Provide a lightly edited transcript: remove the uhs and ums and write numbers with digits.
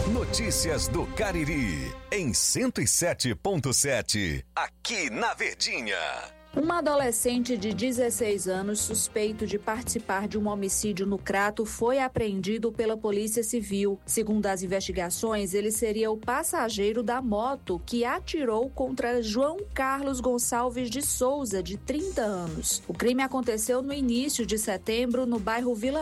Notícias do Cariri, em 107.7, aqui na Verdinha. Uma adolescente de 16 anos, suspeito de participar de um homicídio no Crato, foi apreendido pela Polícia Civil. Segundo as investigações, ele seria o passageiro da moto que atirou contra João Carlos Gonçalves de Souza, de 30 anos. O crime aconteceu no início de setembro, no bairro Vila